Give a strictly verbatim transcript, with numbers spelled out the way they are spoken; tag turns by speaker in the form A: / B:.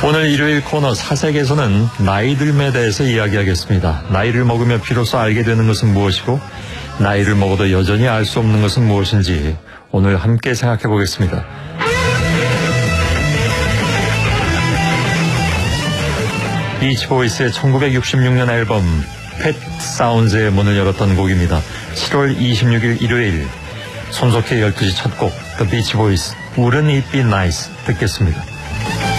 A: 오늘 일요일 코너 사색에서는 나이 듦에 대해서 이야기하겠습니다. 나이를 먹으며 비로소 알게 되는 것은 무엇이고 나이를 먹어도 여전히 알 수 없는 것은 무엇인지 오늘 함께 생각해 보겠습니다. 비치보이스의 천구백육십육 년 앨범 팻 사운즈의 문을 열었던 곡입니다. 칠월 이십육일 일요일 손석희 열두 시 첫 곡 The Beach Boys Wouldn't It Be Nice 듣겠습니다.